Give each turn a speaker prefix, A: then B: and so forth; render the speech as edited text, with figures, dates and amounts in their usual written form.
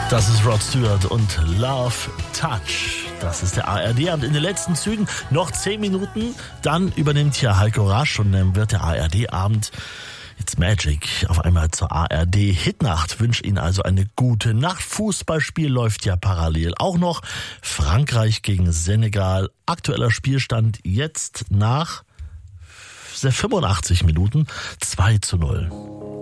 A: Das ist Rod Stewart und Love Touch. Das ist der ARD-Abend in den letzten Zügen. Noch 10 Minuten, dann übernimmt hier Heiko Rasch und dann wird der ARD-Abend It's Magic auf einmal zur ARD-Hitnacht. Wünsche Ihnen also eine gute Nacht. Fußballspiel läuft ja parallel auch noch. Frankreich gegen Senegal. Aktueller Spielstand jetzt nach 85 Minuten 2:0.